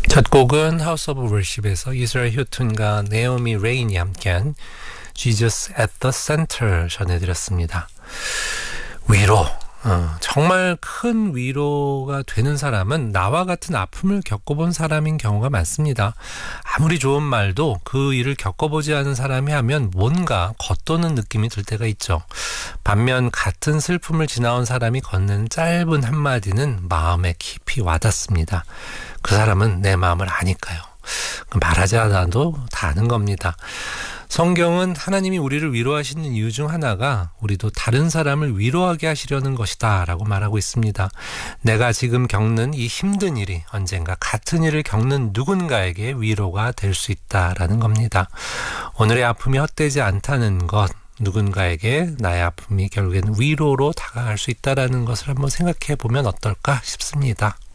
첫 곡은 하우스 오브 월십에서 이스라엘 휴튼과 네오미 레인이 함께한 Jesus at the Center 전해드렸습니다. 위로, 정말 큰 위로가 되는 사람은 나와 같은 아픔을 겪어본 사람인 경우가 많습니다. 아무리 좋은 말도 그 일을 겪어보지 않은 사람이 하면 뭔가 겉도는 느낌이 들 때가 있죠. 반면 같은 슬픔을 지나온 사람이 건넨 짧은 한마디는 마음에 깊이 와닿습니다. 그 사람은 내 마음을 아니까요. 말하지 않아도 다 아는 겁니다. 성경은 하나님이 우리를 위로하시는 이유 중 하나가 우리도 다른 사람을 위로하게 하시려는 것이다 라고 말하고 있습니다. 내가 지금 겪는 이 힘든 일이 언젠가 같은 일을 겪는 누군가에게 위로가 될 수 있다라는 겁니다. 오늘의 아픔이 헛되지 않다는 것, 누군가에게 나의 아픔이 결국에는 위로로 다가갈 수 있다는 것을 한번 생각해 보면 어떨까 싶습니다.